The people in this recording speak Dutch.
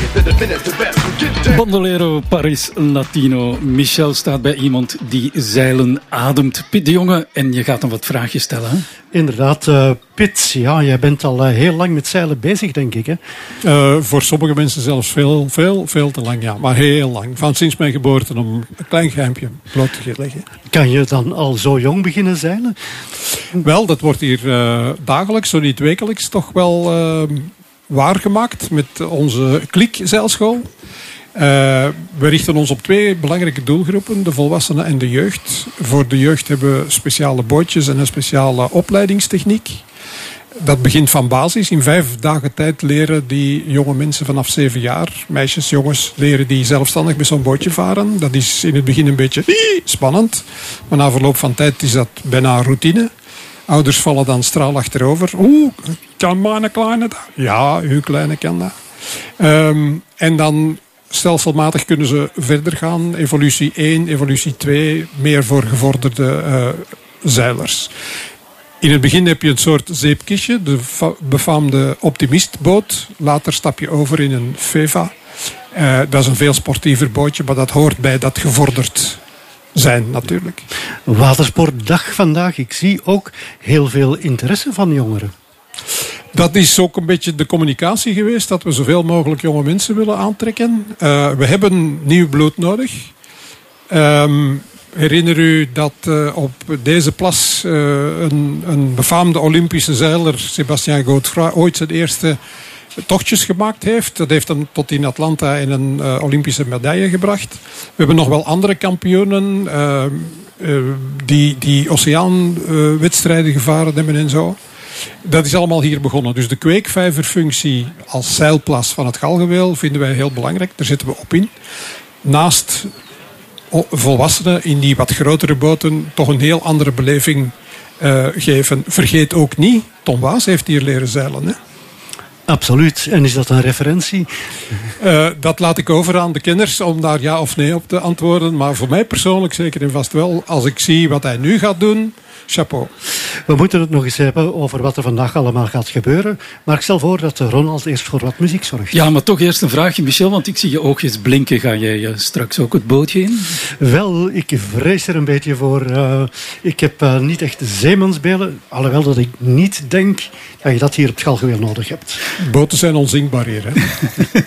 Bandolero Paris Latino. Michel staat bij iemand die zeilen ademt. Piet de Jonge, en je gaat hem wat vraagjes stellen, hè? Inderdaad, Piet, ja, jij bent al heel lang met zeilen bezig, denk ik, hè? Voor sommige mensen zelfs veel te lang, ja. Maar heel lang. Van sinds mijn geboorte, om een klein geheimpje bloot te leggen. Kan je dan al zo jong beginnen zeilen? Wel, dat wordt hier dagelijks, zo niet wekelijks, toch wel waargemaakt met onze kliekzeilschool. We richten ons op 2 belangrijke doelgroepen, de volwassenen en de jeugd. Voor de jeugd hebben we speciale bootjes en een speciale opleidingstechniek. Dat begint van basis. In 5 dagen tijd leren die jonge mensen vanaf 7 jaar, meisjes, jongens, leren die zelfstandig met zo'n bootje varen. Dat is in het begin een beetje spannend, maar na verloop van tijd is dat bijna routine. Ouders vallen dan straal achterover. Kan mijn kleine dat? Ja, uw kleine kan dat. En dan stelselmatig kunnen ze verder gaan. Evolutie 1, evolutie 2, meer voor gevorderde zeilers. In het begin heb je een soort zeepkistje, de befaamde optimistboot. Later stap je over in een Feva. Dat is een veel sportiever bootje, maar dat hoort bij dat gevorderd zijn natuurlijk. Watersportdag vandaag. Ik zie ook heel veel interesse van jongeren. Dat is ook een beetje de communicatie geweest, dat we zoveel mogelijk jonge mensen willen aantrekken. We hebben nieuw bloed nodig. Herinner u dat op deze plas een befaamde Olympische zeiler, Sébastien Godefroy, ooit zijn eerste tochtjes gemaakt heeft. Dat heeft hem tot in Atlanta in een Olympische medaille gebracht. We hebben nog wel andere kampioenen die oceaanwedstrijden gevaren hebben en zo. Dat is allemaal hier begonnen. Dus de kweekvijverfunctie als zeilplas van het Galgenweil vinden wij heel belangrijk. Daar zitten we op in. Naast volwassenen in die wat grotere boten toch een heel andere beleving geven. Vergeet ook niet, Tom Waas heeft hier leren zeilen, hè? Absoluut. En is dat een referentie? Dat laat ik over aan de kenners om daar ja of nee op te antwoorden. Maar voor mij persoonlijk zeker en vast wel. Als ik zie wat hij nu gaat doen, chapeau. We moeten het nog eens hebben over wat er vandaag allemaal gaat gebeuren. Maar ik stel voor dat Ronald eerst voor wat muziek zorgt. Ja, maar toch eerst een vraagje, Michel, want ik zie je oogjes blinken. Ga jij straks ook het bootje in? Wel, ik vrees er een beetje voor. Ik heb niet echt zeemansbenen. Alhoewel dat ik niet denk dat je dat hier op het Galgenweil nodig hebt. Boten zijn onzinkbaar hier, hè?